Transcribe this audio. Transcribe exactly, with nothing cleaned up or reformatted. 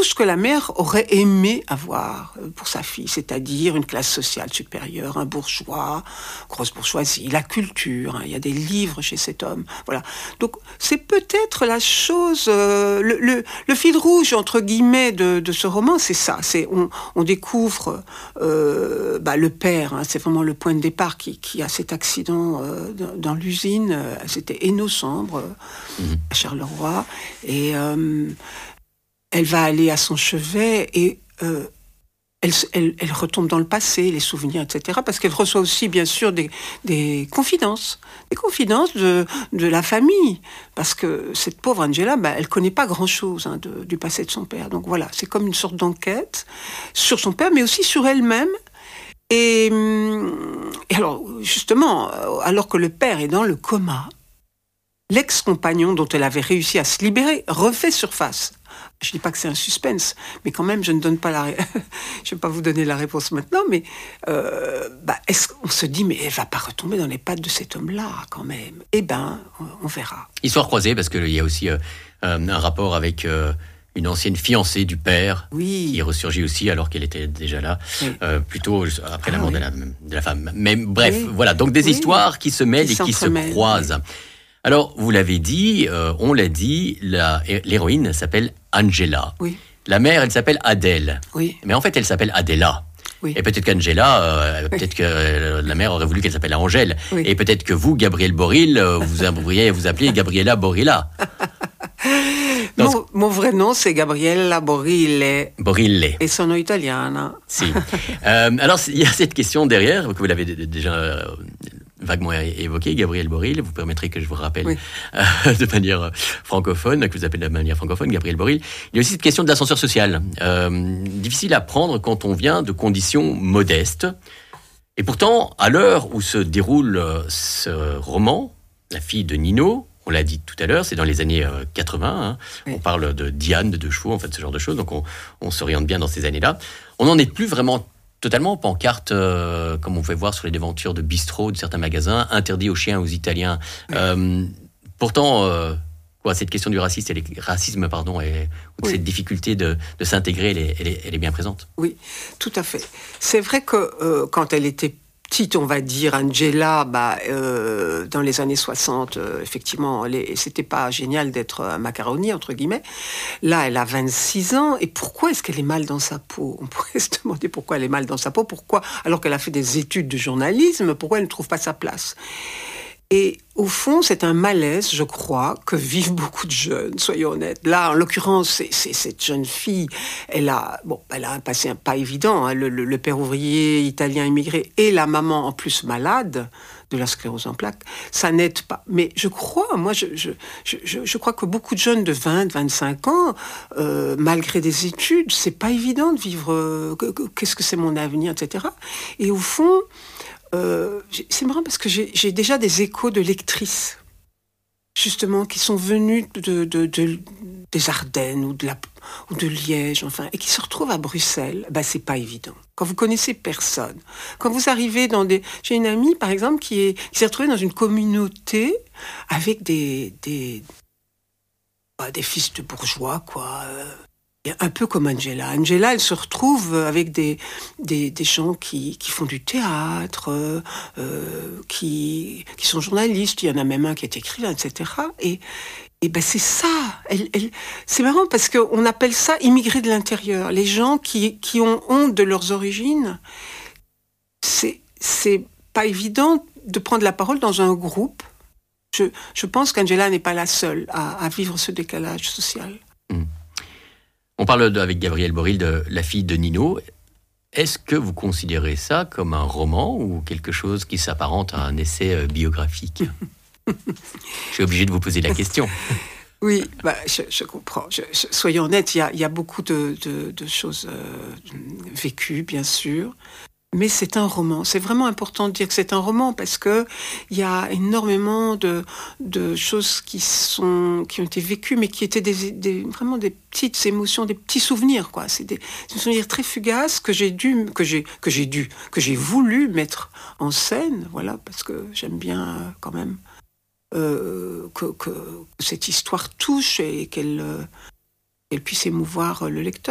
tout ce que la mère aurait aimé avoir pour sa fille, c'est-à-dire une classe sociale supérieure, un bourgeois, grosse bourgeoisie, la culture, hein, il y a des livres chez cet homme, voilà. Donc c'est peut-être la chose, euh, le, le, le fil rouge entre guillemets de, de ce roman, c'est ça, c'est on, on découvre euh, bah, le père, hein, c'est vraiment le point de départ qui, qui a cet accident euh, dans, dans l'usine, euh, c'était Hainaut Sambre, euh, mmh. à Charleroi, et euh, elle va aller à son chevet et euh, elle, elle, elle retombe dans le passé, les souvenirs, et cetera. Parce qu'elle reçoit aussi, bien sûr, des, des confidences, des confidences de, de la famille. Parce que cette pauvre Angela, bah, elle connaît pas grand-chose hein, de, du passé de son père. Donc voilà, c'est comme une sorte d'enquête sur son père, mais aussi sur elle-même. Et, et alors, justement, alors que le père est dans le coma, l'ex-compagnon dont elle avait réussi à se libérer refait surface. Je ne dis pas que c'est un suspense, mais quand même, je ne donne pas la... Ré... je ne vais pas vous donner la réponse maintenant, mais euh, bah, est-ce qu'on se dit, mais elle ne va pas retomber dans les pattes de cet homme-là, quand même. Eh bien, on verra. Histoire croisée, parce qu'il y a aussi euh, un rapport avec euh, une ancienne fiancée du père, oui. qui ressurgit aussi alors qu'elle était déjà là, oui. euh, plutôt après ah, la mort oui. de, la, de la femme. Mais bref, oui. voilà, donc des oui. histoires qui se mêlent qui et qui se croisent. Oui. Alors, vous l'avez dit, euh, on l'a dit, la, l'héroïne s'appelle Angela. Oui. La mère, elle s'appelle Adèle. Oui. Mais en fait, elle s'appelle Adela. Oui. Et peut-être qu'Angela, euh, peut-être que euh, la mère aurait voulu qu'elle s'appelle Angèle. Oui. Et peut-être que vous, Gabriel Boril, euh, vous aimeriez vous appeler Gabriella Borilla. Mon, ce... mon vrai nom, c'est Gabriella Borille. Borille. Et sono italiana. Si. euh, alors, il y a cette question derrière, que vous l'avez d- déjà... Euh, vaguement évoqué, Gabriel Boril, vous permettrez que je vous rappelle oui. euh, de manière francophone, que vous appelez de manière francophone, Gabriel Boril. Il y a aussi cette question de l'ascenseur social. Euh, difficile à prendre quand on vient de conditions modestes. Et pourtant, à l'heure où se déroule ce roman, La fille de Nino, on l'a dit tout à l'heure, c'est dans les années quatre-vingts, hein. Oui. On parle de Diane, de deux chevaux, en fait, ce genre de choses, donc on, on s'oriente bien dans ces années-là. On n'en est plus vraiment totalement pancarte, euh, comme on pouvait voir sur les devantures de bistrots de certains magasins, interdit aux chiens, aux Italiens. Oui. Euh, pourtant, euh, quoi, cette question du racisme, elle est, racisme, pardon, et oui. cette difficulté de, de s'intégrer, elle est, elle, est, elle est bien présente. Oui, tout à fait. C'est vrai que euh, quand elle était petite, on va dire, Angela, bah, euh, dans les années soixante, euh, effectivement, les, c'était pas génial d'être un macaroni, entre guillemets. Là, elle a vingt-six ans, et pourquoi est-ce qu'elle est mal dans sa peau ? On pourrait se demander pourquoi elle est mal dans sa peau, pourquoi, alors qu'elle a fait des études de journalisme, pourquoi elle ne trouve pas sa place ? Et au fond, c'est un malaise, je crois, que vivent beaucoup de jeunes, soyons honnêtes. Là, en l'occurrence, c'est, c'est cette jeune fille, elle a, bon, elle a un passé pas évident, hein, le, le, le père ouvrier italien immigré et la maman en plus malade de la sclérose en plaques, ça n'aide pas. Mais je crois, moi, je, je, je, je crois que beaucoup de jeunes de vingt, vingt-cinq ans, euh, malgré des études, c'est pas évident de vivre, euh, qu'est-ce que c'est mon avenir, et cetera. Et au fond, Euh, c'est marrant parce que j'ai, j'ai déjà des échos de lectrices, justement, qui sont venues de, de, de, des Ardennes ou de, la, ou de Liège, enfin, et qui se retrouvent à Bruxelles. Ben, c'est pas évident. Quand vous connaissez personne, quand vous arrivez dans des... J'ai une amie, par exemple, qui, est, qui s'est retrouvée dans une communauté avec des, des, bah, des fils de bourgeois, quoi. Un peu comme Angela. Angela, elle se retrouve avec des, des, des gens qui, qui font du théâtre, euh, qui, qui sont journalistes. Il y en a même un qui est écrivain, et cetera. Et, et ben c'est ça. Elle, elle, c'est marrant parce qu'on appelle ça immigrés de l'intérieur. Les gens qui, qui ont honte de leurs origines, c'est, c'est pas évident de prendre la parole dans un groupe. Je, je pense qu'Angela n'est pas la seule à, à vivre ce décalage social. Mmh. On parle de, avec Gabriel Boril de La fille de Nino. Est-ce que vous considérez ça comme un roman ou quelque chose qui s'apparente à un essai euh, biographique ? Je suis obligé de vous poser la question. Oui, bah, je, je comprends. Je, je, soyons honnêtes, il y a, y a beaucoup de, de, de choses euh, vécues, bien sûr. Mais c'est un roman. C'est vraiment important de dire que c'est un roman parce que il y a énormément de, de choses qui sont, qui ont été vécues, mais qui étaient des, des, vraiment des petites émotions, des petits souvenirs, quoi. C'est des, des souvenirs très fugaces que j'ai dû, que j'ai, que j'ai dû, que j'ai voulu mettre en scène, voilà, parce que j'aime bien quand même euh, que, que cette histoire touche et qu'elle, euh, qu'elle puisse émouvoir le lecteur.